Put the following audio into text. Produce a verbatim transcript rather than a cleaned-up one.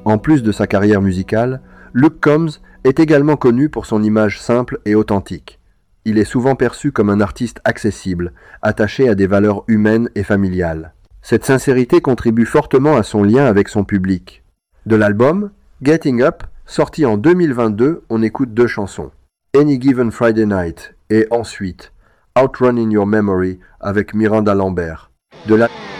En plus de sa carrière musicale, Luke Combs est également connu pour son image simple et authentique. Il est souvent perçu comme un artiste accessible, attaché à des valeurs humaines et familiales. Cette sincérité contribue fortement à son lien avec son public. De l'album Getting Up, sorti en deux mille vingt-deux, on écoute deux chansons. Any Given Friday Night et ensuite Outrun in Your Memory avec Miranda Lambert. De la...